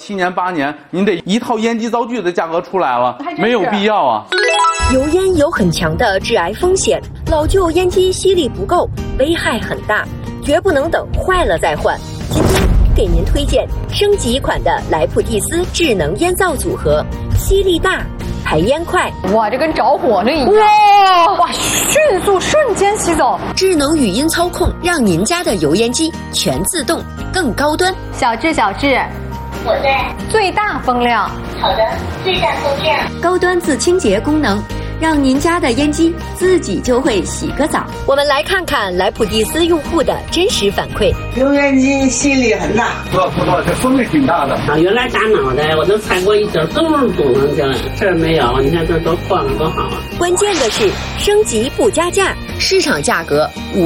7年8年，您得一套烟机灶具的价格出来了，没有必要啊。 油烟有很强的致癌风险，老旧烟机吸力不够，危害很大，绝不能等坏了再换。今天给您推荐升级款的莱普蒂斯智能烟灶组合，吸力大，排烟快。 哇，这跟着火了一样！哇，迅速瞬间吸走。 智能语音操控，让您家的油烟机全自动，更高端。 小智， 我在。 最大风量。 好的，最大风量。 高端自清洁功能，让您家的烟机自己就会洗个澡。我们来看看莱普蒂斯用户的真实反馈。 油烟机吸力很大， 这风力挺大的。 原来大脑袋我都踩过一点咚咚上去了，这儿没有，你看这多晃多好啊！ 关键的是升级不加价，市场价格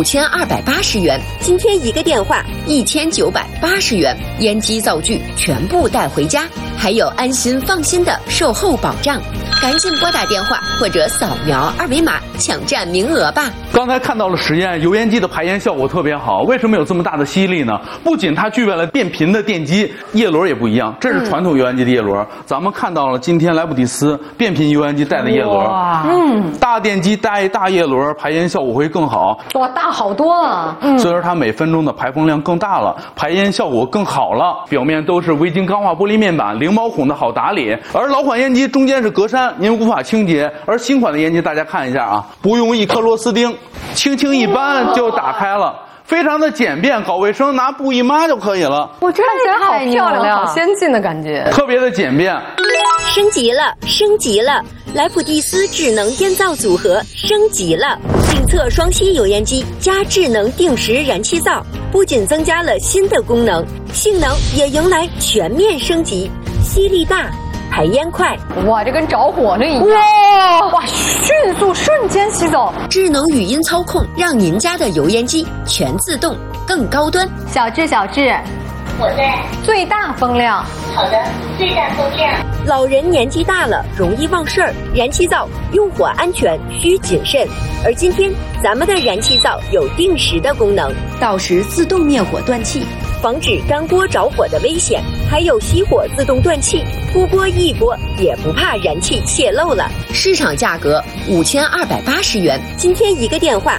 5280元，今天一个电话1980元，烟机灶具全部带回家，还有安心放心的售后保障。赶紧拨打电话或者扫描二维码抢占名额吧。 刚才看到了实验，油烟机的排烟效果特别好。为什么有这么大的吸力呢？不仅它具备了变频的电机，叶轮也不一样，这是传统油烟机的叶轮。咱们看到了今天莱普蒂斯变频油烟机带的叶轮，大电机带大叶轮，排烟效果会更好。 哇，大好多了。 所以说它每分钟的排风量更大了，排烟效果更好了。表面都是微晶钢化玻璃面板，零毛孔的好打理。而老款烟机中间是格栅，您无法清洁。而新款的烟机大家看一下啊，不用一颗螺丝钉，轻轻一扳就打开了，非常的简便，搞卫生拿布一抹就可以了。 我这看起来好漂亮，好先进的感觉， 特别的简便。 升级了！莱普蒂斯智能烟灶组合升级了，定测双吸油烟机加智能定时燃气灶，不仅增加了新的功能，性能也迎来全面升级，吸力大，排烟快。 哇，这跟着火了一样！哇，迅速瞬间吸走。 智能语音操控，让您家的油烟机全自动，更高端。 小智， 我在。 最大风量。 好的，最大风量。 老人年纪大了，容易忘事儿，燃气灶用火安全需谨慎。而今天咱们的燃气灶有定时的功能，到时自动灭火断气，防止干锅着火的危险，还有熄火自动断气，扑锅一锅也不怕燃气泄漏了。市场价格5280元，今天一个电话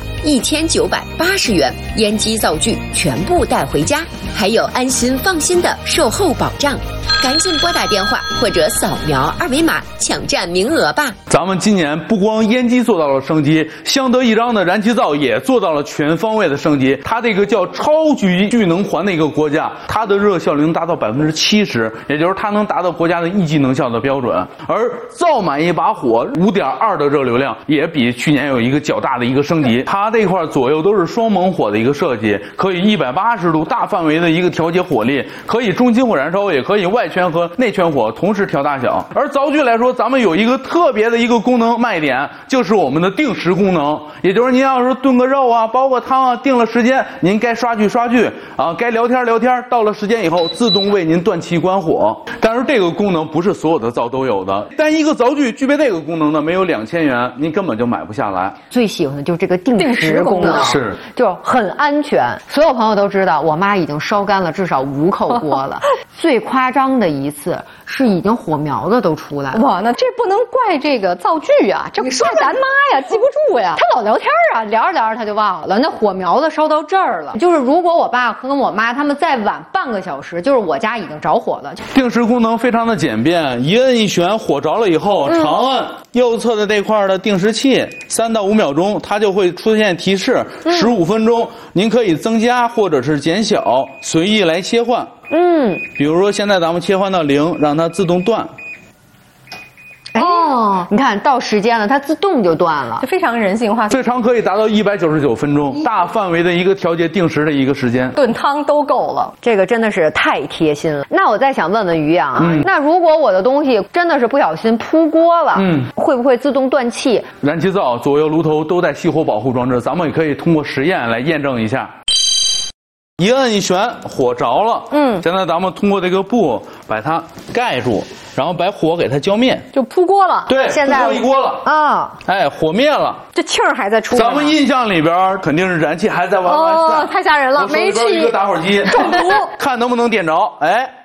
1980元，烟机灶具全部带回家，还有安心放心的售后保障。赶紧拨打电话或者扫描二维码抢占名额吧。 咱们今年不光烟机做到了升级，相得益彰的燃气灶也做到了全方位的升级。它这个叫超级聚能环的一个国家，它的热效率能达到70%，也就是它能达到国家的1级能效的标准。而灶满一把火5.2的热流量也比去年有一个较大的一个升级。它这块左右都是双猛火的一个设计，可以180度大范围的一个调节火力，可以中心火燃烧，也可以外圈和内圈火同时调大小。而灶具来说，咱们有一个特别的一个功能卖点，就是我们的定时功能。也就是您要是炖个肉啊，煲个汤啊，定了时间，您该刷剧啊，该聊天，到了时间以后自动为您断气关火。但是这个功能不是所有的灶都有的，但一个灶具具备这个功能的没有2000元，您根本就买不下来。 最喜欢的就是这个定时功能， 是就很安全。所有朋友都知道，我妈已经烧干了至少5口锅了。最夸张的一次是已经火苗子都出来了。 哇，那这不能怪这个灶具啊，这怪咱妈呀，记不住呀。她老聊天啊，聊着聊着她就忘了，那火苗子烧到这儿了。就是如果我爸和我妈他们再晚半个小时，就是我家已经着火了。 定时功能非常的简便，一摁一旋，火着了以后，长按右侧的这块的定时器，3到5秒钟，它就会出现提示，15分钟，您可以增加或者是减小，随意来切换。比如说现在咱们切换到0，让它自动断。 哦，你看到时间了，它自动就断了， 就非常人性化。 最长可以达到199分钟，大范围的一个调节定时的一个时间， 炖汤都够了。 这个真的是太贴心了。那我再想问问于洋啊，那如果我的东西真的是不小心扑锅了，会不会自动断气？ 燃气灶左右炉头都带熄火保护装置，咱们也可以通过实验来验证一下。一摁一旋，火着了。现在咱们通过这个布把它盖住，然后把火给它浇灭， 就扑锅了。 对， 现在扑一锅了啊！ 哎，火灭了， 这气儿还在出。 咱们印象里边肯定是燃气还在往外散， 太吓人了，煤气一个打火机， 中毒， 看能不能点着。哎，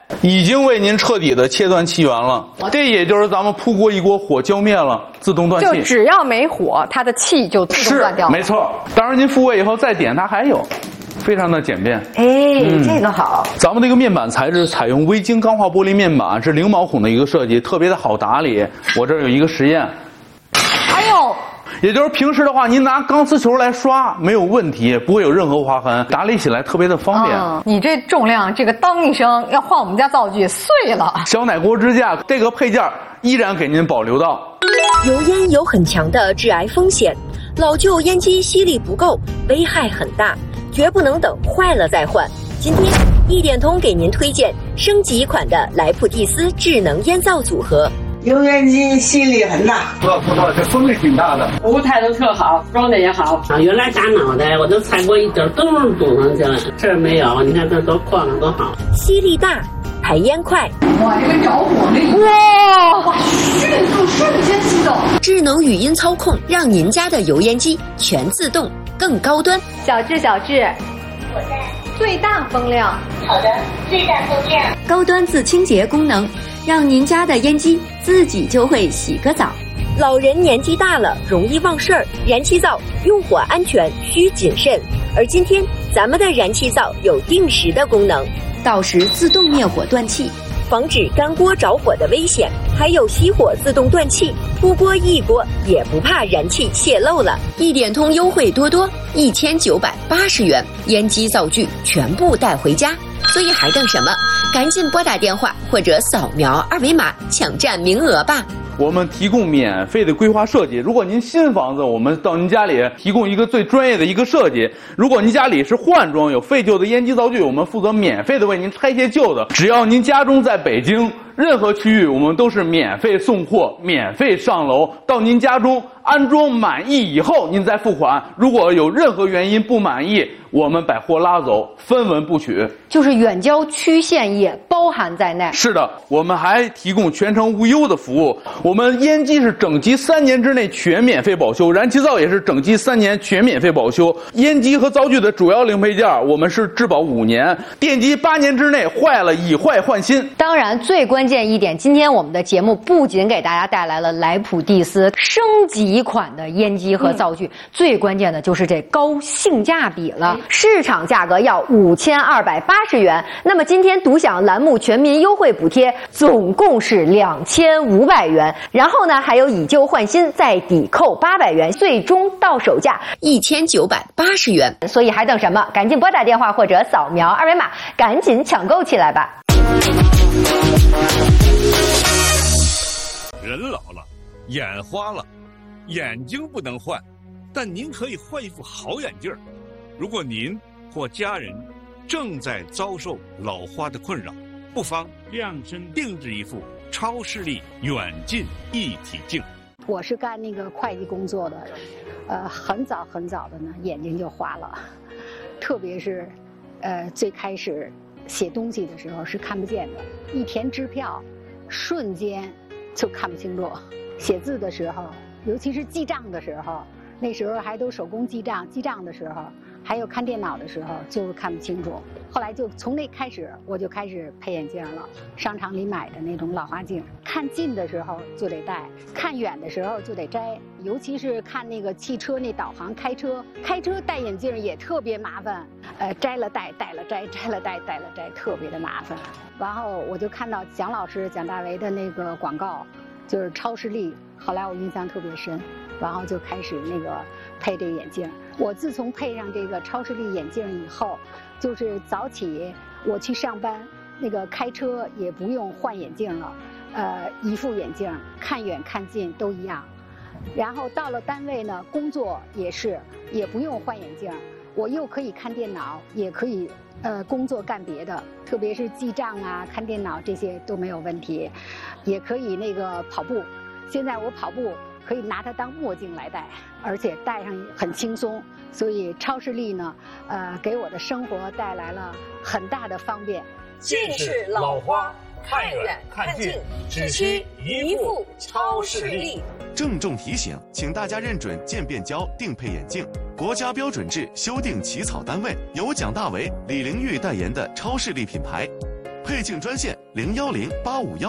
已经为您彻底的切断气源了。这也就是咱们扑过一锅火浇灭了，自动断气。 就只要没火，它的气就自动断掉了。 没错。当然您复位以后再点它还有。非常的简便， 这个好。 咱们这个面板材质采用微晶钢化玻璃面板，是0毛孔的一个设计，特别的好打理。我这儿有一个实验， 哎呦， 也就是平时的话，您拿钢丝球来刷没有问题，不会有任何划痕，打理起来特别的方便。 你这重量，这个当一声要换我们家灶具碎了。 小奶锅支架这个配件依然给您保留到。 油烟有很强的致癌风险，老旧烟机吸力不够，危害很大。绝不能等坏了再换。今天一点通给您推荐升级款的莱普蒂斯智能烟灶组合。 油烟机吸力很大， 不，这风力挺大的， 服务态度特好，装的也好。原来大脑袋我都踩过一点都是堵上去了，这儿没有，你看这都晃了多好。 吸力大，排烟快， 哇，这个着火力，哇，迅速瞬间启动。 智能语音操控，让您家的油烟机全自动，更高端。 小智， 我在。 最大风量。 好的，最大风量。 高端自清洁功能，让您家的烟机自己就会洗个澡。老人年纪大了，容易忘事儿，燃气灶用火安全需谨慎。而今天咱们的燃气灶有定时的功能，到时自动灭火断气，防止干锅着火的危险，还有熄火自动断气，不锅一锅也不怕燃气泄漏了。一点通优惠多多，1980元，烟机灶具全部带回家。所以还等什么？赶紧拨打电话或者扫描2维码抢占名额吧。 我们提供免费的规划设计。如果您新房子，我们到您家里提供一个最专业的一个设计。如果您家里是换装，有废旧的烟机灶具，我们负责免费的为您拆卸旧的。只要您家中在北京任何区域，我们都是免费送货，免费上楼到您家中安装满意以后，您再付款。如果有任何原因不满意，我们把货拉走，分文不取。 就是远郊区县也包含在内。 是的，我们还提供全程无忧的服务。我们烟机是整机3年之内全免费保修，燃气灶也是整机3年全免费保修。烟机和灶具的主要零配件，我们是质保5年，电机8年之内坏了以坏换新。 当然，最关键一点，今天我们的节目不仅给大家带来了莱普蒂斯升级款的烟机和灶具，最关键的就是这高性价比了。市场价格要5280元，那么今天独享栏目全民优惠补贴，总共是2500元。然后呢，还有以旧换新再抵扣800元，最终到手价 1980元。 所以还等什么？赶紧拨打电话或者扫描2维码，赶紧抢购起来吧。 人老了，眼花了，眼睛不能换，但您可以换一副好眼镜。如果您或家人正在遭受老花的困扰，不妨量身定制一副超视力远近一体镜。 我是干那个会计工作的，很早的呢，眼睛就花了，特别是，最开始写东西的时候是看不见的，一填支票，瞬间就看不清楚。写字的时候，尤其是记账的时候，那时候还都手工记账的时候，还有看电脑的时候，就是看不清楚。后来就从那开始，我就开始配眼镜了。商场里买的那种老花镜，看近的时候就得戴，看远的时候就得摘。尤其是看那个汽车那导航，开车戴眼镜也特别麻烦。摘了戴，戴了摘，摘了戴，戴了摘，特别的麻烦。然后我就看到蒋老师蒋大为的那个广告，就是超视力，后来我印象特别深。然后就开始那个配这个眼镜。我自从配上这个超视力眼镜以后，就是早起我去上班，那个开车也不用换眼镜了，一副眼镜看远看近都一样。然后到了单位呢，工作也不用换眼镜，我又可以看电脑，也可以工作干别的，特别是记账啊、看电脑这些都没有问题，也可以那个跑步。现在我跑步可以拿它当墨镜来戴，而且戴上很轻松，所以超视力呢，给我的生活带来了很大的方便。 近视老花，看远看近，只需一副超视力。 郑重提醒，请大家认准渐变焦定配眼镜，国家标准制修订起草单位，由蒋大为、李玲玉代言的超视力品牌。 配镜专线010-851